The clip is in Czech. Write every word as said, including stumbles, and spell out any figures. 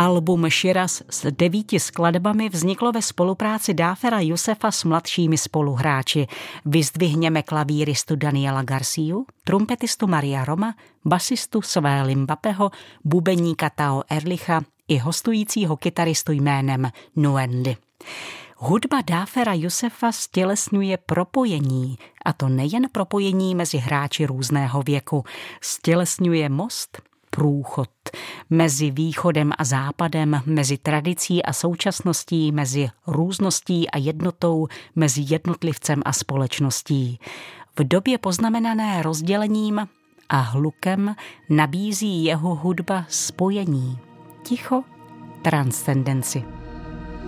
Album Shiraz s devíti skladbami vzniklo ve spolupráci Dáfera Yousefa s mladšími spoluhráči. Vyzdvihněme klavíristu Daniela Garciu, trumpetistu Maria Roma, basistu Své Mbappého, bubeníka Tao Erlicha i hostujícího kytaristu jménem Nuendy. Hudba Dáfera Yousefa stělesňuje propojení, a to nejen propojení mezi hráči různého věku. Stělesňuje most, průchod mezi východem a západem, mezi tradicí a současností, mezi růzností a jednotou, mezi jednotlivcem a společností. V době poznamenané rozdělením a hlukem nabízí jeho hudba spojení, ticho transcendenci.